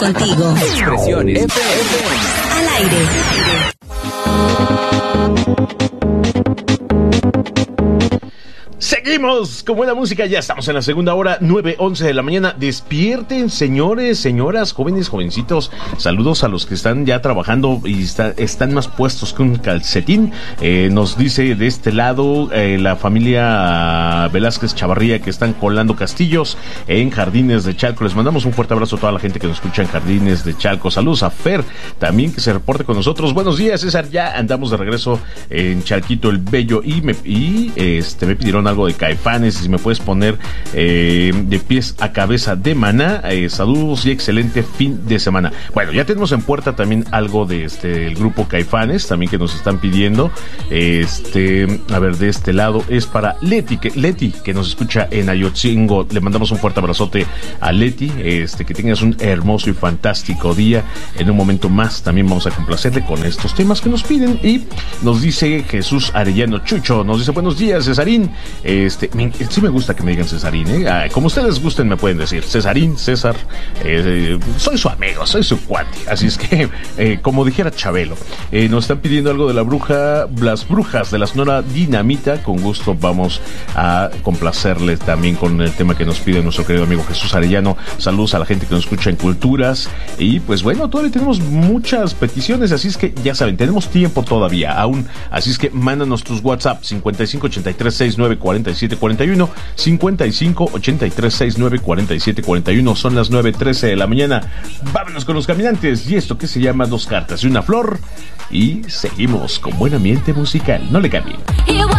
contigo. Expresiones FM. Al aire. Seguimos con buena música, ya estamos en la segunda hora, 9:11 de la mañana. Despierten, señores, señoras, jóvenes, jovencitos. Saludos a los que están ya trabajando y están más puestos que un calcetín. Nos dice de este lado la familia Velázquez Chavarría, que están colando castillos en Jardines de Chalco. Les mandamos un fuerte abrazo a toda la gente que nos escucha en Jardines de Chalco. Saludos a Fer, también, que se reporte con nosotros. Buenos días, César, ya andamos de regreso en Chalquito el Bello y me pidieron algo de Caifanes, si me puedes poner de pies a cabeza de Maná. Saludos y excelente fin de semana. Bueno, ya tenemos en puerta también algo de el grupo Caifanes, también, que nos están pidiendo. A ver, de este lado es para Leti, que nos escucha en Ayotzingo. Le mandamos un fuerte abrazote a Leti. Que tengas un hermoso y fantástico día. En un momento más también vamos a complacerle con estos temas que nos piden. Y nos dice Jesús Arellano Chucho, nos dice: buenos días, Cesarín. Sí me gusta que me digan Cesarín, como ustedes gusten me pueden decir Cesarín, César. Soy su amigo, soy su cuate. Así es que, como dijera Chabelo, nos están pidiendo algo de las brujas de la Sonora Dinamita. Con gusto vamos a complacerles también con el tema que nos pide nuestro querido amigo Jesús Arellano. Saludos a la gente que nos escucha en Culturas. Y pues bueno, todavía tenemos muchas peticiones, así es que ya saben, tenemos tiempo todavía aún. Así es que mándanos tus WhatsApp: 5583694741, 5583694741. Son las 9:13 de la mañana. Vámonos con los caminantes y esto que se llama Dos cartas y una flor. Y seguimos con buen ambiente musical. No le cambien.